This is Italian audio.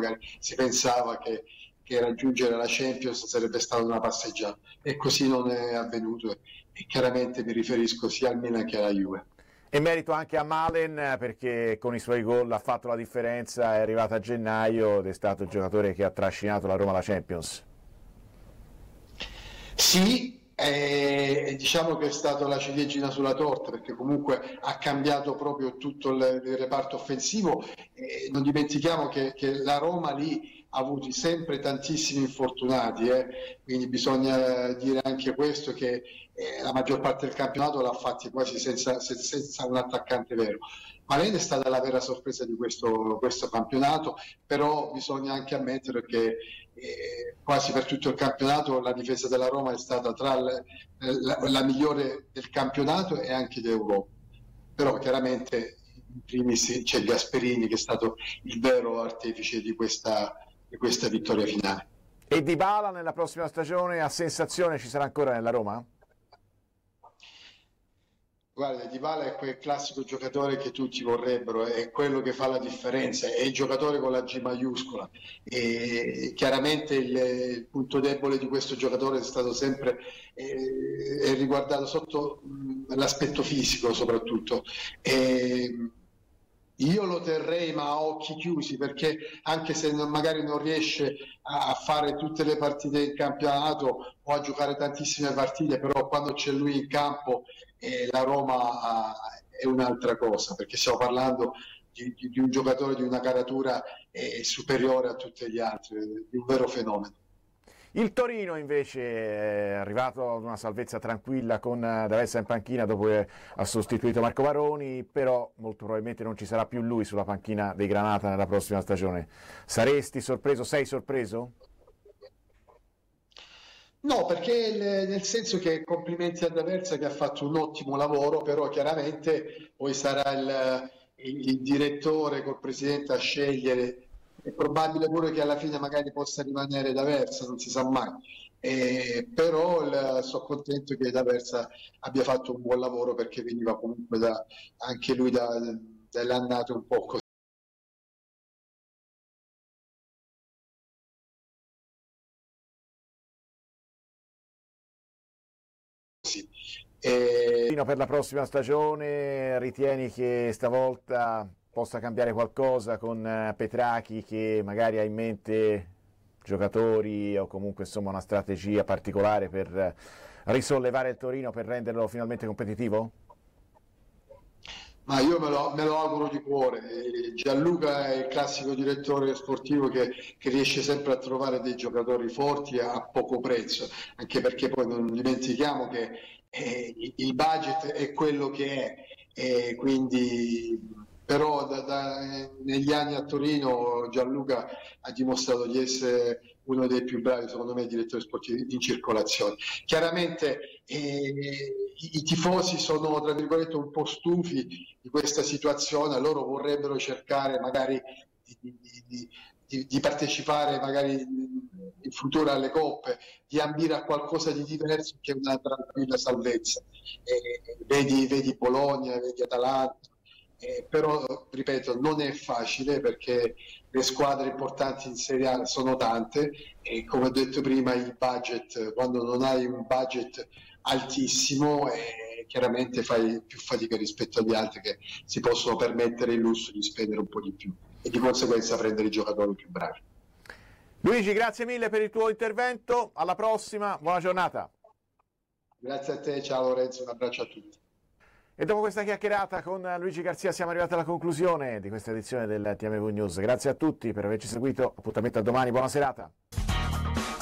magari si pensava che raggiungere la Champions sarebbe stata una passeggiata, e così non è avvenuto, e chiaramente mi riferisco sia al Milan che alla Juve. E merito anche a Malen, perché con i suoi gol ha fatto la differenza, è arrivato a gennaio ed è stato il giocatore che ha trascinato la Roma alla Champions. Sì, diciamo che è stata la ciliegina sulla torta, perché comunque ha cambiato proprio tutto il reparto offensivo. Non dimentichiamo che la Roma lì ha avuto sempre tantissimi infortunati, quindi bisogna dire anche questo, che la maggior parte del campionato l'ha fatti quasi senza un attaccante vero. Malen è stata la vera sorpresa di questo campionato, però bisogna anche ammettere che quasi per tutto il campionato la difesa della Roma è stata tra la migliore del campionato e anche d'Europa. Però chiaramente in primis c'è Gasperini, che è stato il vero artefice di questa vittoria finale. E Dybala nella prossima stagione, a sensazione, ci sarà ancora nella Roma? Guarda, Dybala è quel classico giocatore che tutti vorrebbero, è quello che fa la differenza, è il giocatore con la G maiuscola, e chiaramente il punto debole di questo giocatore è stato sempre è riguardato sotto l'aspetto fisico soprattutto. Io lo terrei, ma a occhi chiusi, perché anche se magari non riesce a fare tutte le partite in campionato o a giocare tantissime partite, però quando c'è lui in campo la Roma è un'altra cosa, perché stiamo parlando di un giocatore di una caratura superiore a tutti gli altri, di un vero fenomeno. Il Torino invece è arrivato ad una salvezza tranquilla con D'Avessa in panchina dopo che ha sostituito Marco Varoni, però molto probabilmente non ci sarà più lui sulla panchina dei Granata nella prossima stagione. Saresti sorpreso? Sei sorpreso? No, perché nel senso che complimenti a D'Aversa, che ha fatto un ottimo lavoro, però chiaramente poi sarà il direttore col presidente a scegliere. È probabile pure che alla fine magari possa rimanere D'Aversa, non si sa mai. Però sono contento che D'Aversa abbia fatto un buon lavoro, perché veniva comunque anche lui dalle annate un po' così. Per la prossima stagione ritieni che stavolta possa cambiare qualcosa con Petrachi, che magari ha in mente giocatori o comunque insomma una strategia particolare per risollevare il Torino, per renderlo finalmente competitivo? Ma io me lo auguro di cuore. Gianluca è il classico direttore sportivo che riesce sempre a trovare dei giocatori forti a poco prezzo, anche perché poi non dimentichiamo che il budget è quello che è, quindi però negli anni a Torino Gianluca ha dimostrato di essere uno dei più bravi, secondo me, direttori sportivi in circolazione. Chiaramente i tifosi sono, tra virgolette, un po' stufi di questa situazione, loro vorrebbero cercare magari di partecipare magari in futuro alle coppe, di ambire a qualcosa di diverso, che è una tranquilla salvezza. Vedi Bologna, vedi Atalanta, però ripeto, non è facile, perché le squadre importanti in Serie A sono tante, e come ho detto prima il budget, quando non hai un budget altissimo, chiaramente fai più fatica rispetto agli altri che si possono permettere il lusso di spendere un po' di più e di conseguenza prendere i giocatori più bravi. Luigi, grazie mille per il tuo intervento, alla prossima, buona giornata. Grazie a te, ciao Lorenzo, un abbraccio a tutti. E dopo questa chiacchierata con Luigi Garzia siamo arrivati alla conclusione di questa edizione del TMV News. Grazie a tutti per averci seguito, appuntamento a domani, buona serata.